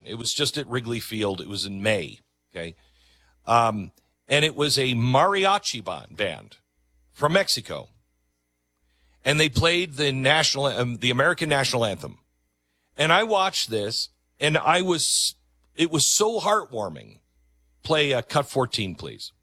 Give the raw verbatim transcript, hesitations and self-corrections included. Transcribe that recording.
It was just at Wrigley Field. It was in May, okay? Um, and it was a mariachi band from Mexico. And they played the national, um, the American national anthem. And I watched this, and I was, it was so heartwarming. Play uh, cut fourteen, please.